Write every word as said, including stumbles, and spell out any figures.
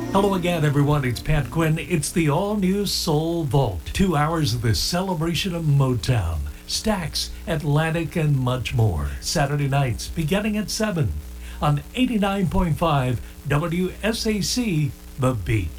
Hello again, everyone. It's Pat Quinn. It's the all-new Soul Vault. Two hours of the celebration of Motown, Stax, Atlantic, and much more. Saturday nights, beginning at seven on eighty-nine point five W S A C, The Beach.